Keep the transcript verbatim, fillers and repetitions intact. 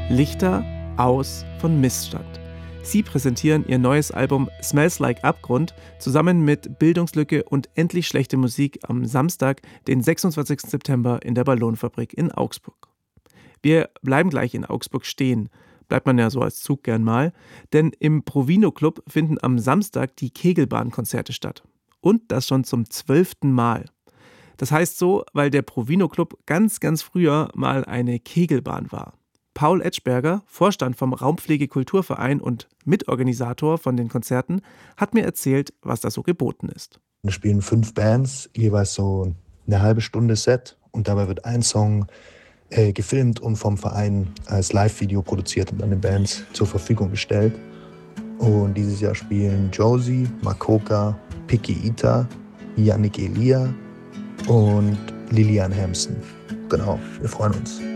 Lichter aus von Missstand. Sie präsentieren ihr neues Album Smells Like Abgrund zusammen mit Bildungslücke und Endlich schlechte Musik am Samstag, den sechsundzwanzigsten September in der Ballonfabrik in Augsburg. Wir bleiben gleich in Augsburg stehen, bleibt man ja so als Zug gern mal, denn im Provino Club finden am Samstag die Kegelbahnkonzerte statt. Und das schon zum zwölften Mal. Das heißt so, weil der Provino Club ganz, ganz früher mal eine Kegelbahn war. Paul Etschberger, Vorstand vom Raumpflege-Kulturverein und Mitorganisator von den Konzerten, hat mir erzählt, was da so geboten ist. Wir spielen fünf Bands, jeweils so eine halbe Stunde Set und dabei wird ein Song äh, gefilmt und vom Verein als Live-Video produziert und an den Bands zur Verfügung gestellt. Und dieses Jahr spielen Josie, Makoka, Piki Ita, Yannick Elia und Lilian Hampson. Genau, wir freuen uns.